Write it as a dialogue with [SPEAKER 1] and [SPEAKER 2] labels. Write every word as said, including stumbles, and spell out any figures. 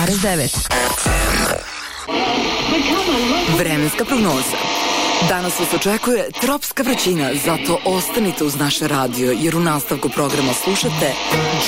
[SPEAKER 1] zarez devet. Vremenska prognoza. Danas vas očekuje tropska vrućina, zato ostanite uz naš radio, jer u nastavku programa slušate